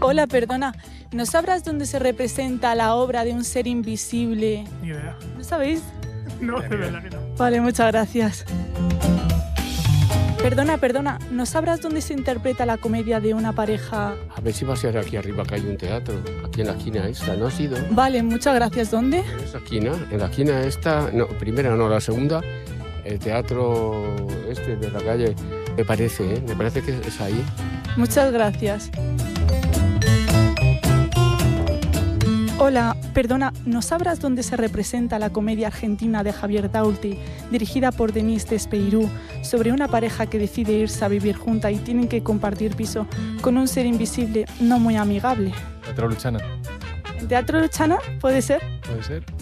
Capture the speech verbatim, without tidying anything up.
Hola, perdona, ¿no sabrás dónde se representa la obra de un ser invisible? Ni idea. ¿No sabéis? No, de verdad que no. Vale, muchas gracias. Perdona, perdona, ¿no sabrás dónde se interpreta la comedia de una pareja? A ver si va a ser aquí arriba, que hay un teatro, aquí en la esquina esta, ¿no ha sido? Vale, muchas gracias. ¿Dónde? En esta esquina, en la esquina esta, no, primera no, la segunda, el teatro este de la calle, me parece, ¿eh? Me parece que es ahí. Muchas gracias. Hola, perdona, ¿no sabrás dónde se representa la comedia argentina de Javier Daulti, dirigida por Denise Despeyroux, sobre una pareja que decide irse a vivir junta y tienen que compartir piso con un ser invisible no muy amigable? Teatro Luchana. ¿En Teatro Luchana? ¿Puede ser? ¿Puede ser?